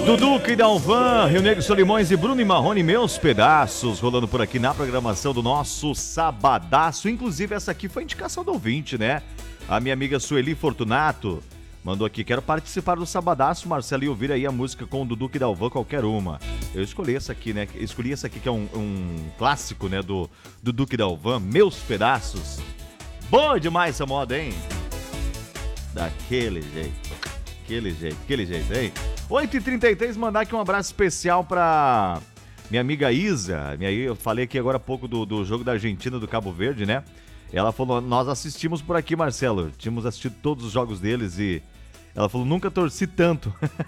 Duduca e Dalvan, Rio Negro, Solimões e Bruno e Marrone, meus pedaços, rolando por aqui na programação do nosso Sabadaço. Inclusive, essa aqui foi indicação do ouvinte, né? A minha amiga Sueli Fortunato mandou aqui, quero participar do Sabadaço, Marcelo, e ouvir aí a música com o Duduca e Dalvan, qualquer uma. Eu escolhi essa aqui, né? Escolhi essa aqui que é um clássico, né? Do Duduca e Dalvan, Meus Pedaços. Boa demais essa moda, hein? Daquele jeito, hein? 8h33, mandar aqui um abraço especial pra minha amiga Isa. Eu falei aqui agora há pouco do jogo da Argentina, do Cabo Verde, né? Ela falou, nós assistimos por aqui, Marcelo. Tínhamos assistido todos os jogos deles e ela falou, nunca torci tanto.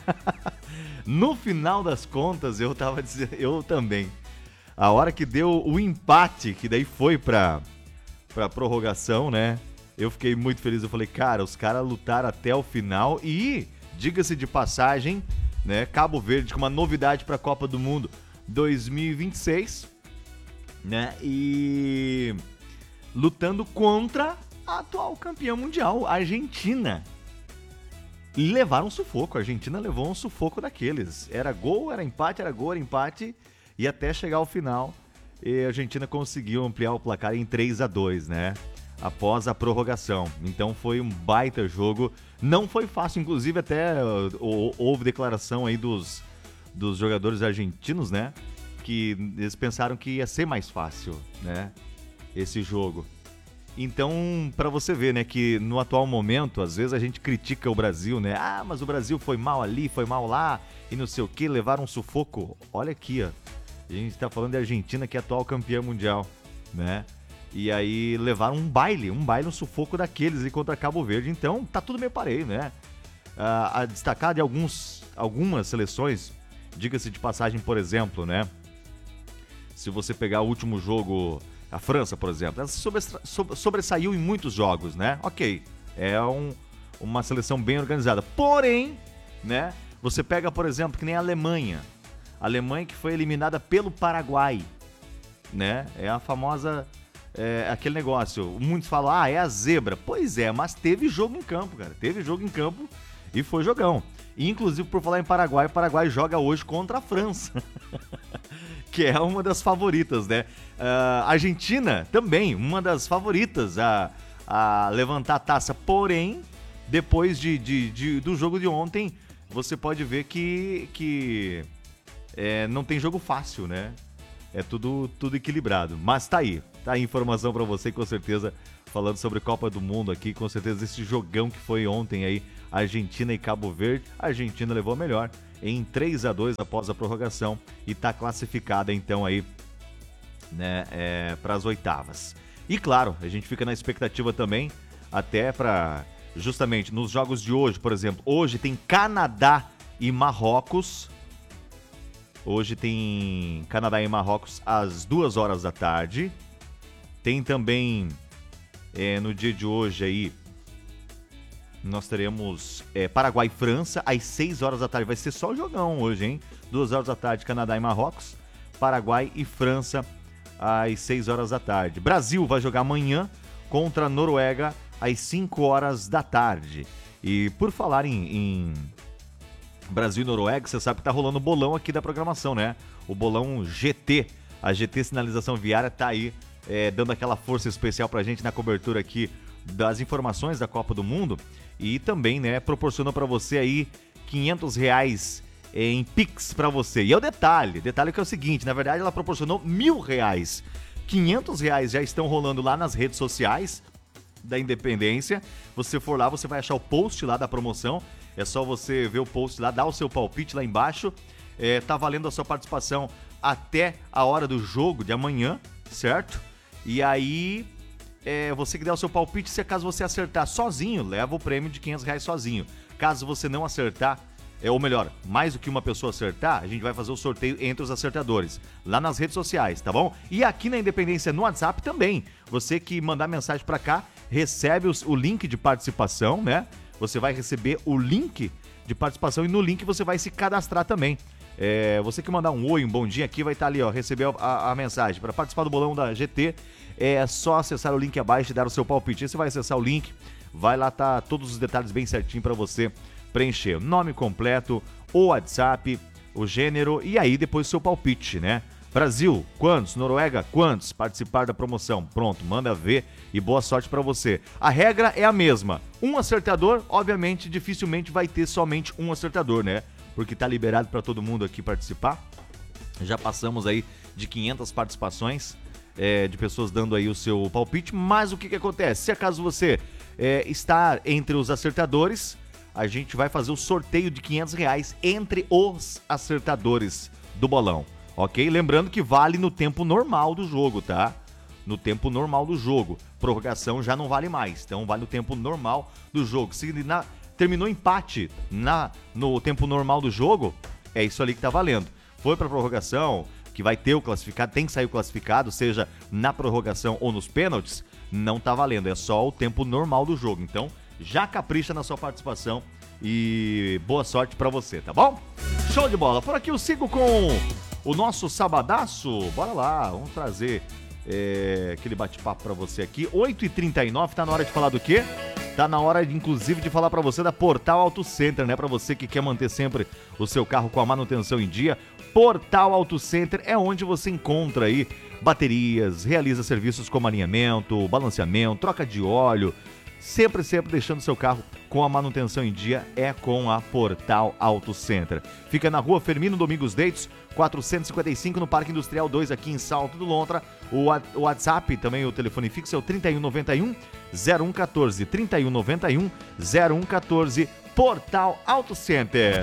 No final das contas, eu tava dizendo, eu também. A hora que deu o empate, que daí foi pra prorrogação, né? Eu fiquei muito feliz. Eu falei, cara, os caras lutaram até o final e, diga-se de passagem, né? Cabo Verde com uma novidade para a Copa do Mundo 2026, né? E lutando contra a atual campeã mundial, a Argentina. E levaram um sufoco. A Argentina levou um sufoco daqueles. Era gol, era empate, era gol, era empate. E até chegar ao final, a Argentina conseguiu ampliar o placar em 3-2, né? Após a prorrogação. Então foi um baita jogo. Não foi fácil, inclusive até houve declaração aí dos jogadores argentinos, né? Que eles pensaram que ia ser mais fácil, né? Esse jogo. Então, pra você ver, né, que no atual momento, às vezes a gente critica o Brasil, né? Ah, mas o Brasil foi mal ali, foi mal lá, e não sei o que, levaram um sufoco. Olha aqui, ó. A gente tá falando de Argentina, que é atual campeã mundial, né? E aí levaram um baile, um sufoco daqueles ali contra Cabo Verde. Então, tá tudo meio pareio, né? A destacar de algumas seleções, diga-se de passagem, por exemplo, né? Se você pegar o último jogo, a França, por exemplo, ela sobressaiu em muitos jogos, né? Ok, é uma seleção bem organizada. Porém, né? Você pega, por exemplo, que nem a Alemanha. A Alemanha que foi eliminada pelo Paraguai, né? É a famosa... aquele negócio, muitos falam, é a zebra. Pois é, mas teve jogo em campo, cara. Teve jogo em campo e foi jogão. E, inclusive, por falar em Paraguai, o Paraguai joga hoje contra a França. Que é uma das favoritas, né? A Argentina também, uma das favoritas a levantar a taça. Porém, depois do jogo de ontem, você pode ver que não tem jogo fácil, né? É tudo equilibrado. Mas tá aí a informação pra você, com certeza, falando sobre Copa do Mundo aqui, com certeza esse jogão que foi ontem aí, Argentina e Cabo Verde. A Argentina levou a melhor em 3-2 após a prorrogação e tá classificada então aí, né, para as oitavas. E claro, a gente fica na expectativa também, até para justamente nos jogos de hoje, por exemplo, hoje tem Canadá e Marrocos. Hoje tem Canadá e Marrocos às 2 horas da tarde. Tem também, no dia de hoje aí, nós teremos Paraguai e França às 6 horas da tarde. Vai ser só jogão hoje, hein? 2 horas da tarde, Canadá e Marrocos. Paraguai e França às 6 horas da tarde. Brasil vai jogar amanhã contra a Noruega às 5 horas da tarde. E por falar em Brasil e Noruega, você sabe que tá rolando o bolão aqui da programação, né? O bolão GT. A GT Sinalização Viária tá aí, dando aquela força especial pra gente na cobertura aqui das informações da Copa do Mundo. E também, né, proporcionou pra você aí R$500 em Pix pra você. E é o detalhe que é o seguinte, na verdade ela proporcionou R$1.000. R$500 já estão rolando lá nas redes sociais da Independência. Você for lá, você vai achar o post lá da promoção. É só você ver o post lá, dar o seu palpite lá embaixo. Tá valendo a sua participação até a hora do jogo de amanhã, certo? E aí, você que der o seu palpite, se caso você acertar sozinho, leva o prêmio de R$500 sozinho. Caso você não acertar, ou melhor, mais do que uma pessoa acertar, a gente vai fazer o sorteio entre os acertadores, lá nas redes sociais, tá bom? E aqui na Independência, no WhatsApp também. Você que mandar mensagem pra cá, recebe o link de participação, né? Você vai receber o link de participação e no link você vai se cadastrar também. Você que mandar um oi, um bom dia aqui, vai estar ali, ó, receber a mensagem. Para participar do bolão da GT, é só acessar o link abaixo e dar o seu palpite. Aí você vai acessar o link, vai lá, tá todos os detalhes bem certinho para você preencher nome completo, o WhatsApp, o gênero e aí depois o seu palpite, né? Brasil, quantos? Noruega, quantos? Participar da promoção. Pronto, manda ver e boa sorte pra você. A regra é a mesma. Um acertador, obviamente, dificilmente vai ter somente um acertador, né? Porque tá liberado pra todo mundo aqui participar. Já passamos aí de 500 participações de pessoas dando aí o seu palpite. Mas o que acontece? Se acaso você está entre os acertadores, a gente vai fazer o sorteio de R$500 entre os acertadores do bolão. Ok? Lembrando que vale no tempo normal do jogo, tá? No tempo normal do jogo. Prorrogação já não vale mais. Então vale o tempo normal do jogo. Se terminou empate no tempo normal do jogo, é isso ali que tá valendo. Foi pra prorrogação, que vai ter o classificado, tem que sair o classificado, seja na prorrogação ou nos pênaltis, não tá valendo. É só o tempo normal do jogo. Então já capricha na sua participação e boa sorte pra você, tá bom? Show de bola. Por aqui eu sigo com o nosso sabadaço. Bora lá, vamos trazer aquele bate-papo pra você aqui. 8h39, tá na hora de falar do quê? Tá na hora, inclusive, de falar pra você da Portal Auto Center, né? Pra você que quer manter sempre o seu carro com a manutenção em dia. Portal Auto Center é onde você encontra aí baterias, realiza serviços como alinhamento, balanceamento, troca de óleo. Sempre deixando seu carro com a manutenção em dia é com a Portal Auto Center. Fica na rua Firmino Domingos Deitos, 455 no Parque Industrial 2 aqui em Salto do Lontra. O WhatsApp, também o telefone fixo é o 3191-0114. 3191-0114, Portal Auto Center.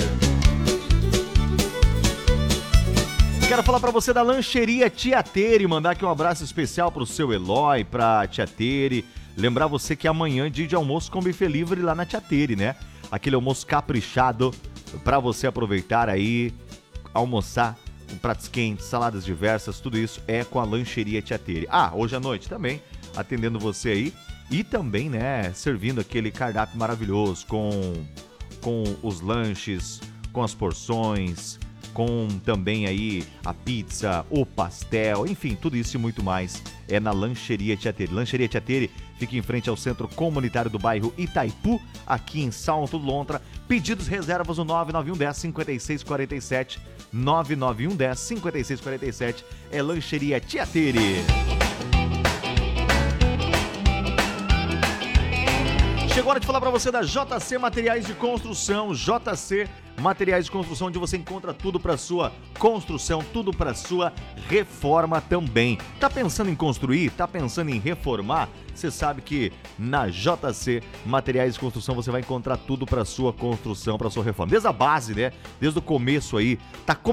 Quero falar pra você da Lancheria Tia Tere, mandar aqui um abraço especial pro seu Eloy, pra Tia Tere. Lembrar você que amanhã é dia de almoço com buffet livre lá na Tia Tere, né? Aquele almoço caprichado pra você aproveitar aí, almoçar com pratos quentes, saladas diversas, tudo isso é com a Lancheria Tia Tere. Hoje à noite também, atendendo você aí e também, né, servindo aquele cardápio maravilhoso com os lanches, com as porções, com também aí a pizza, o pastel, enfim, tudo isso e muito mais é na Lancheria Tia Tere. Lancheria Tia Tere fica em frente ao Centro Comunitário do bairro Itaipu, aqui em Salto do Lontra. Pedidos, reservas, o 99110-5647, 99110-5647, é Lancheria Tia Tere. Chegou a hora de falar para você da JC Materiais de Construção. JC Materiais de Construção, onde você encontra tudo para sua construção, tudo para sua reforma também. Tá pensando em construir? Tá pensando em reformar? Você sabe que na JC Materiais de Construção você vai encontrar tudo para sua construção, para sua reforma. Desde a base, né? Desde o começo aí, tá